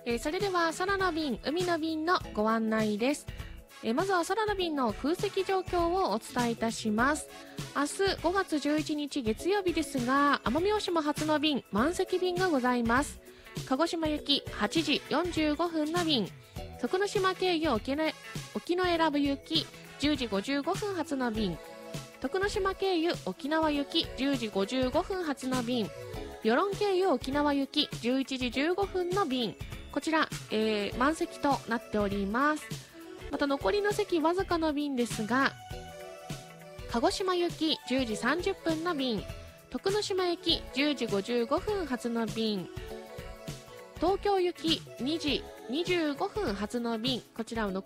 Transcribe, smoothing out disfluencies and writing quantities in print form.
それでは空の便、海の便のご案内です。まずは空の便の空席状況をお伝えいたします。明日5月11日月曜日ですが、奄美大島発の便、満席便がございます。鹿児島行き8時45分の便、徳之島経由沖永良部行き10時55分発の便、徳之島経由沖縄行き10時55分発の便、与論経由沖縄行き11時15分の便、こちら、満席となっております。また残りの席わずかの便ですが、鹿児島行き10時30分の便、徳之島行き10時55分発の便、東京行き2時25分発の便、こちらを残